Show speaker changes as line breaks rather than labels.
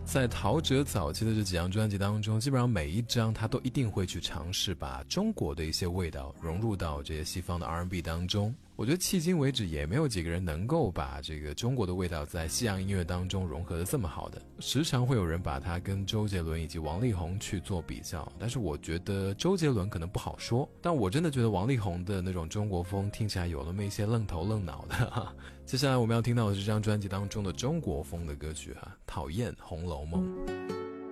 在陶喆早期的这几张专辑当中，基本上每一张他都一定会去尝试把中国的一些味道融入到这些西方的 R&B 当中。我觉得迄今为止也没有几个人能够把这个中国的味道在西洋音乐当中融合得这么好的。时常会有人把它跟周杰伦以及王力宏去做比较，但是我觉得周杰伦可能不好说，但我真的觉得王力宏的那种中国风听起来有那么一些愣头愣脑的。接下来我们要听到的是这张专辑当中的中国风的歌曲讨厌红楼梦。